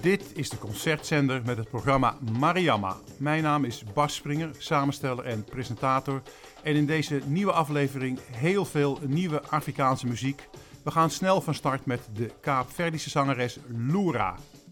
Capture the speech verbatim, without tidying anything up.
Dit is de concertzender met het programma Mariama. Mijn naam is Bas Springer, samensteller en presentator. En in deze nieuwe aflevering heel veel nieuwe Afrikaanse muziek. We gaan snel van start met de Kaapverdische zangeres Lura.